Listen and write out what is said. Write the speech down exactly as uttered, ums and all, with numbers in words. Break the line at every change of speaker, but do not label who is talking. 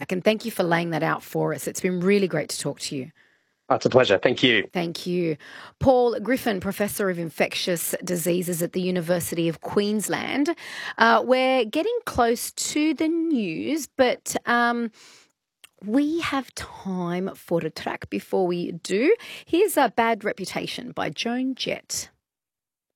track. And thank you for laying that out for us. It's been really great to talk to you.
Oh, it's a pleasure. Thank you.
Thank you. Paul Griffin, Professor of Infectious Diseases at the University of Queensland. Uh, we're getting close to the news, but um, we have time for the track before we do. Here's a Bad Reputation by Joan Jett.